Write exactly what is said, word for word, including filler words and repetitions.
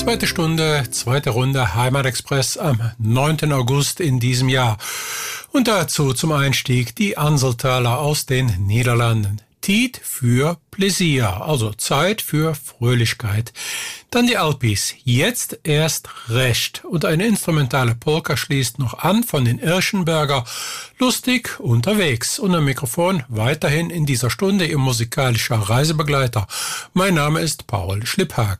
Zweite Stunde, zweite Runde Heimatexpress am neunten August in diesem Jahr. Und dazu zum Einstieg die Anseltaler aus den Niederlanden. Tijd für Pläsier, also Zeit für Fröhlichkeit. Dann die Alpis, jetzt erst recht. Und eine instrumentale Polka schließt noch an von den Irschenberger, lustig unterwegs. Und am Mikrofon weiterhin in dieser Stunde Ihr musikalischer Reisebegleiter. Mein Name ist Paul Schliphak.